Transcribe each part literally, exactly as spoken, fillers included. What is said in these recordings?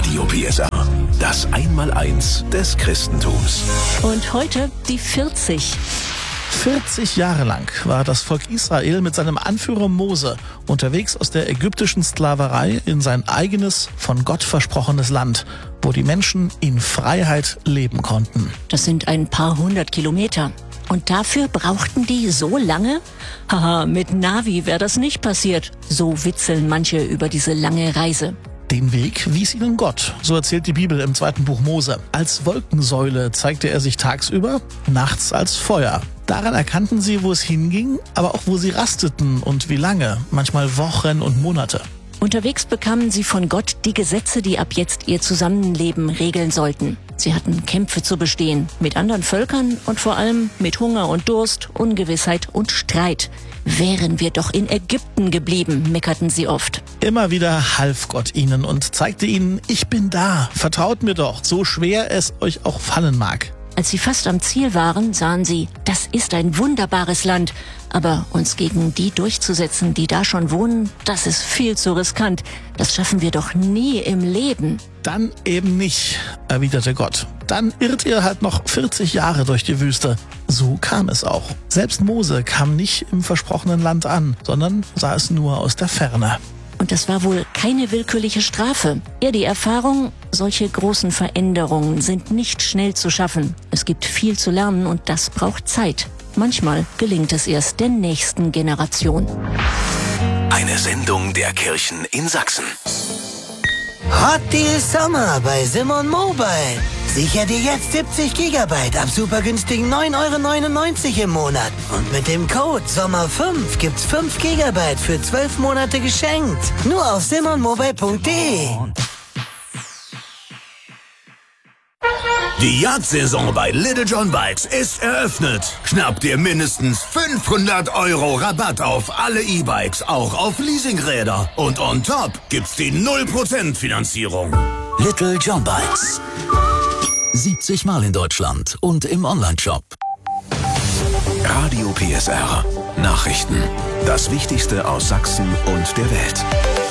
Radio P S R, das Einmaleins des Christentums. Und heute die vierzig. vierzig Jahre lang war das Volk Israel mit seinem Anführer Mose unterwegs aus der ägyptischen Sklaverei in sein eigenes, von Gott versprochenes Land, wo die Menschen in Freiheit leben konnten. Das sind ein paar hundert Kilometer. Und dafür brauchten die so lange? Haha, mit Navi wäre das nicht passiert. So witzeln manche über diese lange Reise. Den Weg wies ihnen Gott, so erzählt die Bibel im zweiten Buch Mose. Als Wolkensäule zeigte er sich tagsüber, nachts als Feuer. Daran erkannten sie, wo es hinging, aber auch wo sie rasteten und wie lange, manchmal Wochen und Monate. Unterwegs bekamen sie von Gott die Gesetze, die ab jetzt ihr Zusammenleben regeln sollten. Sie hatten Kämpfe zu bestehen, mit anderen Völkern und vor allem mit Hunger und Durst, Ungewissheit und Streit. Wären wir doch in Ägypten geblieben, meckerten sie oft. Immer wieder half Gott ihnen und zeigte ihnen, ich bin da, vertraut mir doch, so schwer es euch auch fallen mag. Als sie fast am Ziel waren, sahen sie, das ist ein wunderbares Land. Aber uns gegen die durchzusetzen, die da schon wohnen, das ist viel zu riskant. Das schaffen wir doch nie im Leben. Dann eben nicht, erwiderte Gott. Dann irrt ihr halt noch vierzig Jahre durch die Wüste. So kam es auch. Selbst Mose kam nicht im versprochenen Land an, sondern sah es nur aus der Ferne. Und das war wohl keine willkürliche Strafe. Eher die Erfahrung, solche großen Veränderungen sind nicht schnell zu schaffen. Es gibt viel zu lernen und das braucht Zeit. Manchmal gelingt es erst der nächsten Generation. Eine Sendung der Kirchen in Sachsen. Hot Deal Sommer bei Simon Mobile. Sicher dir jetzt siebzig Gigabyte ab super günstigen neun Euro neunundneunzig im Monat. Und mit dem Code Sommer fünf gibt's fünf Gigabyte für zwölf Monate geschenkt. Nur auf simon mobile punkt de. Die Jagdsaison bei Little John Bikes ist eröffnet. Schnapp dir mindestens fünfhundert Euro Rabatt auf alle E-Bikes, auch auf Leasingräder. Und on top gibt's die null Prozent Finanzierung. Little John Bikes. siebzig Mal in Deutschland und im Onlineshop. Radio P S R. Nachrichten. Das Wichtigste aus Sachsen und der Welt.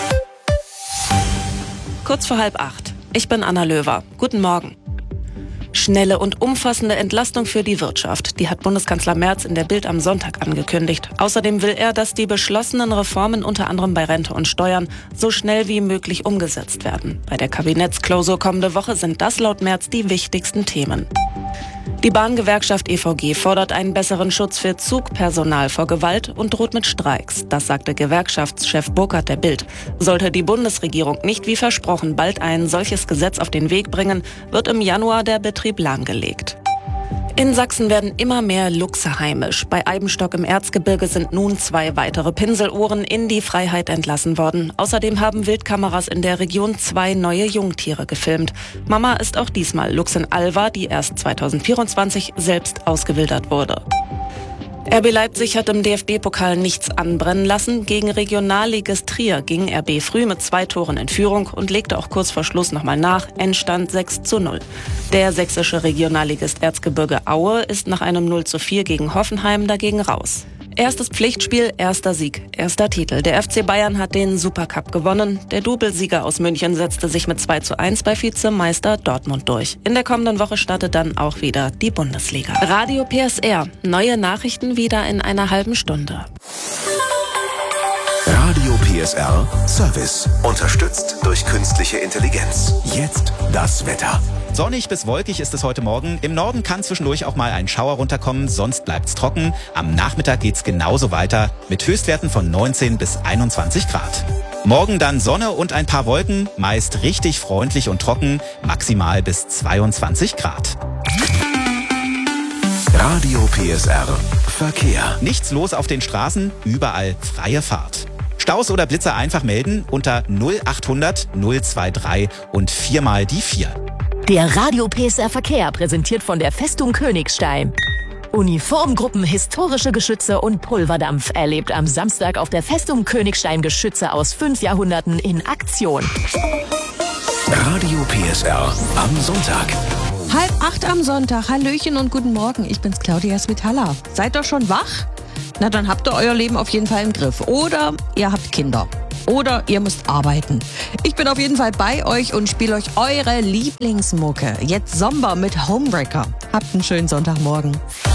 Kurz vor halb acht. Ich bin Anna Löwer. Guten Morgen. Schnelle und umfassende Entlastung für die Wirtschaft. Die hat Bundeskanzler Merz in der Bild am Sonntag angekündigt. Außerdem will er, dass die beschlossenen Reformen unter anderem bei Rente und Steuern so schnell wie möglich umgesetzt werden. Bei der Kabinettsklausur kommende Woche sind das laut Merz die wichtigsten Themen. Die Bahngewerkschaft E V G fordert einen besseren Schutz für Zugpersonal vor Gewalt und droht mit Streiks. Das sagte Gewerkschaftschef Burkhardt der Bild. Sollte die Bundesregierung nicht wie versprochen bald ein solches Gesetz auf den Weg bringen, wird im Januar der Betrieb lahmgelegt. In Sachsen werden immer mehr Luchse heimisch. Bei Eibenstock im Erzgebirge sind nun zwei weitere Pinselohren in die Freiheit entlassen worden. Außerdem haben Wildkameras in der Region zwei neue Jungtiere gefilmt. Mama ist auch diesmal Luchsin Alva, die erst zweitausendvierundzwanzig selbst ausgewildert wurde. R B Leipzig hat im D F B-Pokal nichts anbrennen lassen. Gegen Regionalligist Trier ging R B früh mit zwei Toren in Führung und legte auch kurz vor Schluss nochmal nach. Endstand sechs zu null. Der sächsische Regionalligist Erzgebirge Aue ist nach einem null zu vier gegen Hoffenheim dagegen raus. Erstes Pflichtspiel, erster Sieg, erster Titel. Der F C Bayern hat den Supercup gewonnen. Der Doublesieger aus München setzte sich mit zwei zu eins bei Vizemeister Dortmund durch. In der kommenden Woche startet dann auch wieder die Bundesliga. Radio P S R. Neue Nachrichten wieder in einer halben Stunde. Radio P S R Service. Unterstützt durch künstliche Intelligenz. Jetzt das Wetter. Sonnig bis wolkig ist es heute Morgen. Im Norden kann zwischendurch auch mal ein Schauer runterkommen, sonst bleibt's trocken. Am Nachmittag geht's genauso weiter mit Höchstwerten von neunzehn bis einundzwanzig Grad. Morgen dann Sonne und ein paar Wolken, meist richtig freundlich und trocken, maximal bis zweiundzwanzig Grad. Radio P S R Verkehr. Nichts los auf den Straßen, überall freie Fahrt. Staus oder Blitzer einfach melden unter null achthundert null dreiundzwanzig und viermal die vier. Der Radio P S R Verkehr präsentiert von der Festung Königstein. Uniformgruppen, historische Geschütze und Pulverdampf erlebt am Samstag auf der Festung Königstein Geschütze aus fünf Jahrhunderten in Aktion. Radio P S R am Sonntag. Halb acht am Sonntag. Hallöchen und guten Morgen. Ich bin's, Claudia Svitala. Seid ihr schon wach? Na, dann habt ihr euer Leben auf jeden Fall im Griff. Oder ihr habt Kinder. oder ihr müsst arbeiten. Ich bin auf jeden Fall bei euch und spiele euch eure Lieblingsmucke. Jetzt Sommer mit Homebreaker. Habt einen schönen Sonntagmorgen.